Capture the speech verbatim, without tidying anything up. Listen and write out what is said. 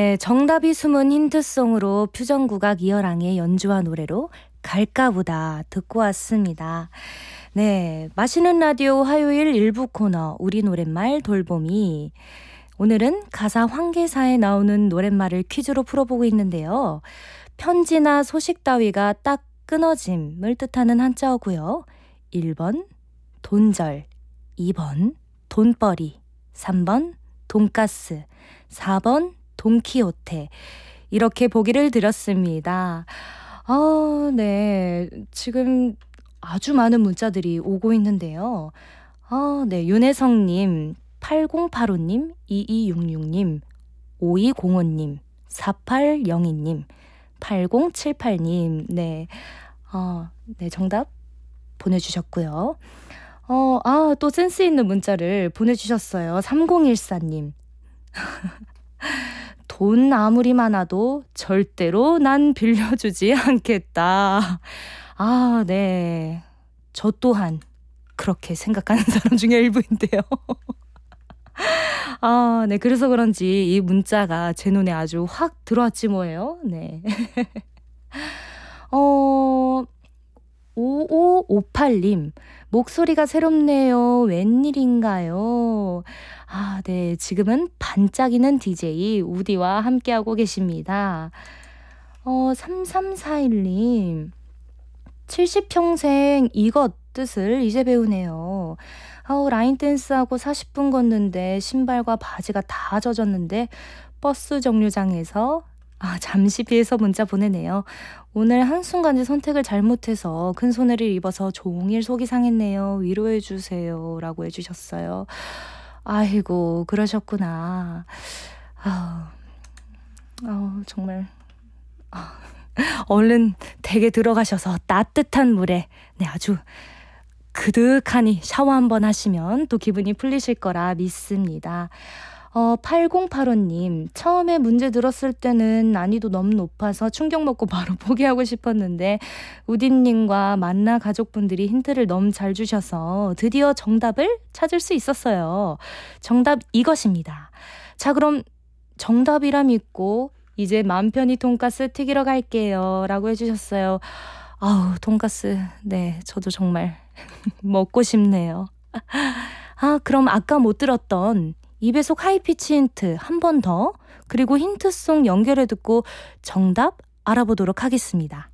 네, 정답이 숨은 힌트송으로 퓨전국악 이어랑의 연주와 노래로 갈까보다 듣고 왔습니다. 네, 맛있는 라디오 화요일 일부 코너 우리 노랫말 돌보미. 오늘은 가사 황계사에 나오는 노랫말을 퀴즈로 풀어보고 있는데요. 편지나 소식 따위가 딱 끊어짐을 뜻하는 한자어고요. 일 번 돈절, 이 번 돈벌이, 삼 번 돈가스, 사 번 돈키호테. 이렇게 보기를 드렸습니다. 아, 네. 지금 아주 많은 문자들이 오고 있는데요. 아, 네. 윤혜성님, 팔공팔오님, 이이육육님, 오이공오님, 사팔영이님, 팔공칠팔님. 네. 어, 네, 정답 보내주셨고요. 어, 아, 또 센스 있는 문자를 보내주셨어요. 삼공일사님. 돈 아무리 많아도 절대로 난 빌려주지 않겠다. 아, 네. 저 또한 그렇게 생각하는 사람 중에 일부인데요. 아, 네. 그래서 그런지 이 문자가 제 눈에 아주 확 들어왔지 뭐예요. 네. 어, 오오오팔님, 목소리가 새롭네요. 웬일인가요? 아, 네. 지금은 반짝이는 디제이 우디와 함께하고 계십니다. 어, 삼삼사일님, 칠십 평생 이것 뜻을 이제 배우네요. 아우, 라인 댄스하고 사십 분 걷는데 신발과 바지가 다 젖었는데 버스 정류장에서 아, 잠시 피해서 문자 보내네요. 오늘 한순간에 선택을 잘못해서 큰 손해를 입어서 종일 속이 상했네요. 위로해 주세요. 라고 해주셨어요. 아이고, 그러셨구나. 아우, 아우 정말. 아, 얼른 댁에 들어가셔서 따뜻한 물에 네, 아주 그득하니 샤워 한번 하시면 또 기분이 풀리실 거라 믿습니다. 어, 팔공팔오님, 처음에 문제 들었을 때는 난이도 너무 높아서 충격 먹고 바로 포기하고 싶었는데 우디님과 만나 가족분들이 힌트를 너무 잘 주셔서 드디어 정답을 찾을 수 있었어요. 정답 이것입니다. 자, 그럼 정답이라 믿고 이제 맘 편히 돈가스 튀기러 갈게요. 라고 해주셨어요. 아우, 돈가스, 네, 저도 정말 먹고 싶네요. 아, 그럼 아까 못 들었던 이 배속 하이피치 힌트 한 번 더, 그리고 힌트송 연결해 듣고 정답 알아보도록 하겠습니다.